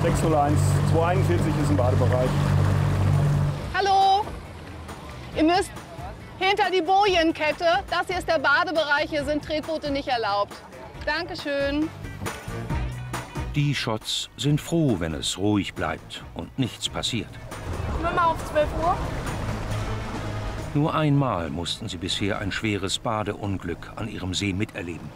601, 241 ist im Badebereich. Hallo, ihr müsst hinter die Bojenkette. Das hier ist der Badebereich, hier sind Tretboote nicht erlaubt. Dankeschön. Die Schotts sind froh, wenn es ruhig bleibt und nichts passiert. Nur mal auf 12 Uhr. Nur einmal mussten sie bisher ein schweres Badeunglück an ihrem See miterleben.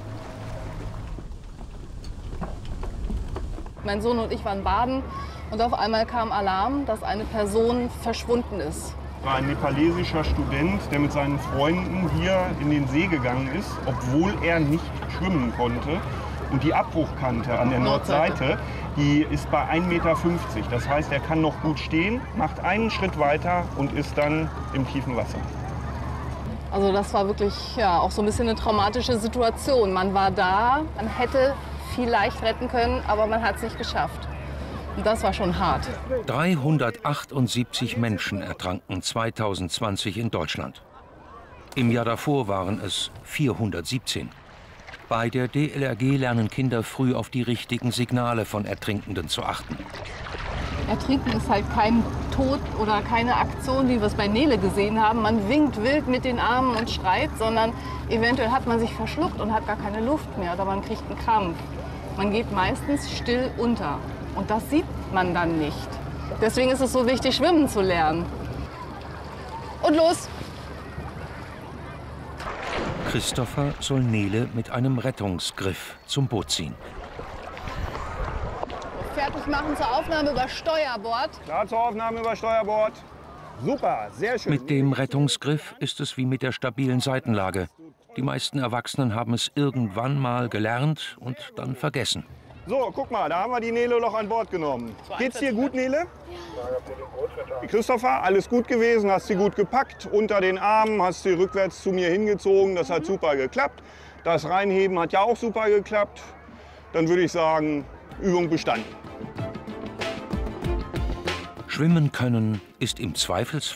Mein Sohn und ich waren baden und auf einmal kam Alarm, dass eine Person verschwunden ist. War ein nepalesischer Student, der mit seinen Freunden hier in den See gegangen ist, obwohl er nicht schwimmen konnte. Und die Abbruchkante an der Nordseite, die ist bei 1,50 Meter. Das heißt, er kann noch gut stehen, macht einen Schritt weiter und ist dann im tiefen Wasser. Also das war wirklich ja, auch so ein bisschen eine traumatische Situation. Man war da, man hätte vielleicht retten können, aber man hat es nicht geschafft. Und das war schon hart. 378 Menschen ertranken 2020 in Deutschland. Im Jahr davor waren es 417. Bei der DLRG lernen Kinder früh auf die richtigen Signale von Ertrinkenden zu achten. Ertrinken ist halt kein Tod oder keine Aktion, wie wir es bei Nele gesehen haben. Man winkt wild mit den Armen und schreit, sondern eventuell hat man sich verschluckt und hat gar keine Luft mehr oder man kriegt einen Krampf. Man geht meistens still unter und das sieht man dann nicht. Deswegen ist es so wichtig, schwimmen zu lernen. Und los! Christopher soll Nele mit einem Rettungsgriff zum Boot ziehen. Fertig machen zur Aufnahme über Steuerbord. Klar zur Aufnahme über Steuerbord. Super, sehr schön. Mit dem Rettungsgriff ist es wie mit der stabilen Seitenlage. Die meisten Erwachsenen haben es irgendwann mal gelernt und dann vergessen. So, guck mal, da haben wir die Nele noch an Bord genommen. Geht's dir gut, Nele? Ja. Christopher, alles gut gewesen, hast sie gut gepackt, unter den Armen, hast sie rückwärts zu mir hingezogen, das hat super geklappt. Das Reinheben hat ja auch super geklappt. Dann würde ich sagen, Übung bestanden. Schwimmen können ist im Zweifelsfall